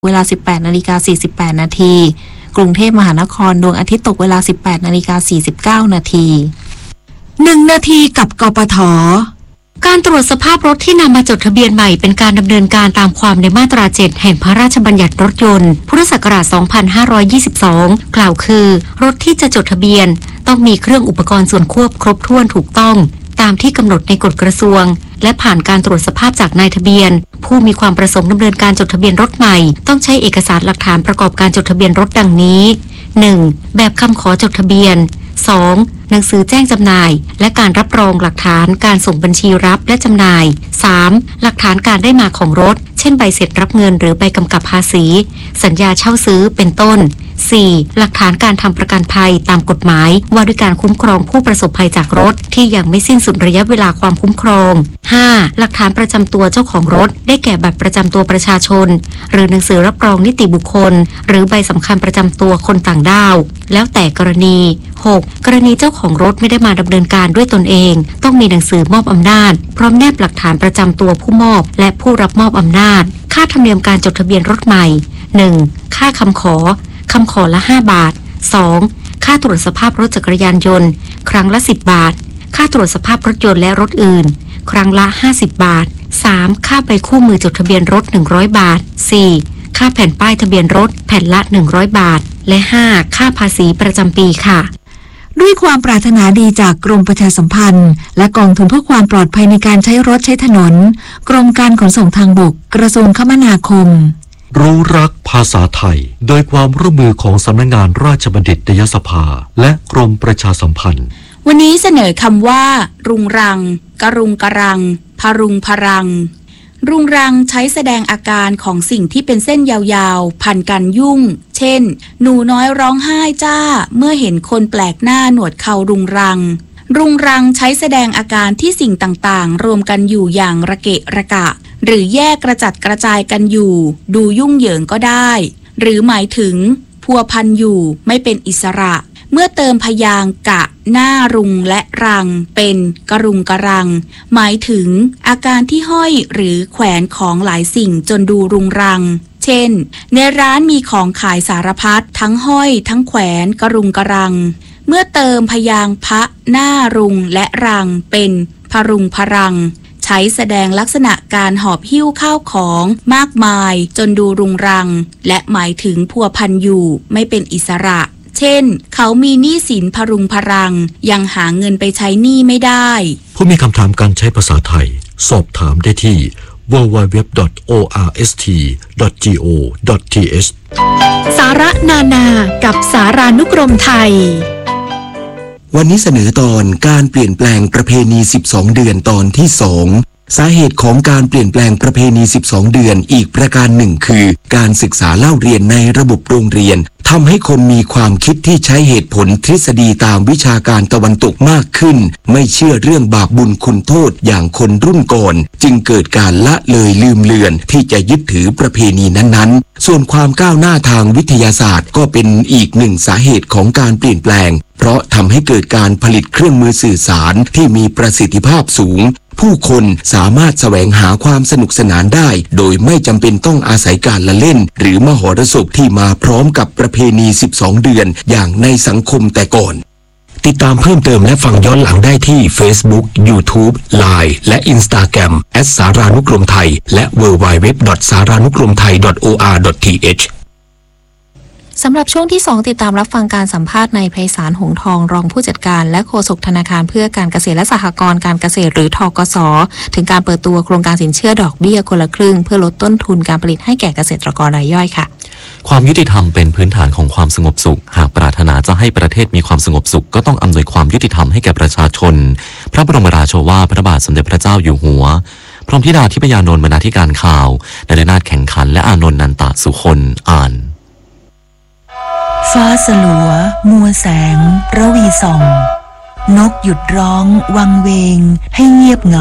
เวลา 18:48 นาทีกรุงเทพมหานครดวงอาทิตย์ตกเวลา 18:49 นาที1 นาทีกับกปท. การตรวจสภาพรถที่นำมาจดทะเบียนใหม่เป็นการดำเนินการตามความในมาตรา 7 แห่งพระราชบัญญัติรถยนต์พุทธศักราช 2522 กล่าวคือรถที่จะจดทะเบียนต้องมีเครื่องอุปกรณ์ส่วนควบครบถ้วนถูกต้องตามที่กำหนดในกฎกระทรวงและผ่านการตรวจสภาพจากนายทะเบียนผู้มีความประสงค์ดำเนินการจดทะเบียนรถใหม่ต้องใช้เอกสารหลักฐานประกอบการจดทะเบียนรถดังนี้ 1. แบบคำขอจดทะเบียน 2. หนังสือแจ้งจำหน่ายและการรับรองหลักฐานการส่งบัญชีรับและจำหน่าย 3. หลักฐานการได้มาของรถเช่นใบเสร็จรับเงินหรือใบกำกับภาษีสัญญาเช่าซื้อเป็นต้น 4. หลักฐานการทำประกันภัยตามกฎหมายว่าด้วยการคุ้มครองผู้ประสบภัยจากรถที่ยังไม่สิ้นสุดระยะเวลาความคุ้มครอง 5. หลักฐานประจำตัวเจ้าของรถได้แก่บัตรประจำตัวประชาชนหรือหนังสือรับรองนิติบุคคลหรือใบสำคัญประจำตัวคนต่างด้าวแล้วแต่กรณี 6. กรณีเจ้าของรถไม่ได้มาดำเนินการด้วยตนเองต้องมีหนังสือมอบอำนาจพร้อมแนบหลักฐานประจำตัวผู้มอบและผู้รับมอบอำนาจค่าธรรมเนียมการจดทะเบียนรถใหม่ 1. ค่าคำขอละ5 บาท 2. ค่าตรวจสภาพรถจักรยานยนต์ครั้งละ10 บาทค่าตรวจสภาพรถยนต์และรถอื่นครั้งละ50 บาท 3. ค่าใบคู่มือจดทะเบียนรถ100 บาท 4. ค่าแผ่นป้ายทะเบียนรถแผ่นละ100 บาทและ 5. ค่าภาษีประจำปีค่ะด้วยความปรารถนาดีจากกรมประชาสัมพันธ์และกองทุนเพื่อความปลอดภัยในการใช้รถใช้ถนนกรมการขนส่งทางบกกระทรวงคมนาคมรู้รักภาษาไทยโดยความร่วมมือของสำนักงานราชบัณฑิตยสภาและกรมประชาสัมพันธ์วันนี้เสนอคำว่ารุงรังกรุงกรังพรุงพรังรุงรังใช้แสดงอาการของสิ่งที่เป็นเส้นยาวๆพันกันยุ่งเช่นหนูน้อยร้องไห้จ้าเมื่อเห็นคนแปลกหน้าหนวดเขารุงรังรุงรังใช้แสดงอาการที่สิ่งต่างๆรวมกันอยู่อย่างระเกะระกะหรือแยกกระจัดกระจายกันอยู่ดูยุ่งเหยิงก็ได้หรือหมายถึงพัวพันอยู่ไม่เป็นอิสระเมื่อเติมพยางค์กะหน้ารุงและรังเป็นกรุงกรังหมายถึงอาการที่ห้อยหรือแขวนของหลายสิ่งจนดูรุงรังเช่นในร้านมีของขายสารพัดทั้งห้อยทั้งแขวนกรุงกรังเมื่อเติมพยางค์พะหน้ารุงและรังเป็นพรุงพรังใช้แสดงลักษณะการหอบหิ้วข้าวของมากมายจนดูรุงรังและหมายถึงพัวพันอยู่ไม่เป็นอิสระเช่นเขามีหนี้สินพรุงพรังยังหาเงินไปใช้หนี้ไม่ได้ผู้มีคำถามการใช้ภาษาไทยสอบถามได้ที่ www.orst.go.th สาระนานากับสารานุกรมไทยวันนี้เสนอตอนการเปลี่ยนแปลงประเพณี12 เดือนตอนที่ 2สาเหตุของการเปลี่ยนแปลงประเพณี12 เดือนอีกประการหนึ่งคือการศึกษาเล่าเรียนในระบบโรงเรียนทำให้คนมีความคิดที่ใช้เหตุผลทฤษฎีตามวิชาการตะวันตกมากขึ้นไม่เชื่อเรื่องบาปบุญคุณโทษอย่างคนรุ่นก่อนจึงเกิดการละเลยลืมเลือนที่จะยึดถือประเพณีนั้นๆส่วนความก้าวหน้าทางวิทยาศาสตร์ก็เป็นอีกหนึ่งสาเหตุของการเปลี่ยนแปลงเพราะทำให้เกิดการผลิตเครื่องมือสื่อสารที่มีประสิทธิภาพสูงผู้คนสามารถแสวงหาความสนุกสนานได้โดยไม่จำเป็นต้องอาศัยการละเล่นหรือมหรสพที่มาพร้อมกับประเพณี12 เดือนอย่างในสังคมแต่ก่อนติดตามเพิ่มเติมและฟังย้อนหลังได้ที่ Facebook, YouTube, Line และ Instagram @ สารานุกรมไทยและ www.saranukromthai.or.th สำหรับช่วงที่ 2ติดตามรับฟังการสัมภาษณ์ในไพศาลหงส์ทองรองผู้จัดการและโฆษกธนาคารเพื่อการเกษตรและสหกรณ์การเกษตรหรือธกส.ถึงการเปิดตัวโครงการสินเชื่อดอกเบี้ยคนละครึ่งเพื่อลดต้นทุนการผลิตให้แก่เกษตรกรรายย่อยค่ะความยุติธรรมเป็นพื้นฐานของความสงบสุขหากปรารถนาจะให้ประเทศมีความสงบสุขก็ต้องอำนวยความยุติธรรมให้แก่ประชาชนพระบรมราโชวาทพระบาทสมเด็จพระเจ้าอยู่หัวพร้อมธิดาธิปยานนท์บรรณาธิการข่าวนเรนาถแข่งขันและอานนท์นันตะสุคนอ่านฟ้าสลัวมัวแสงระวีส่องนกหยุดร้องวังเวงให้เงียบเหงา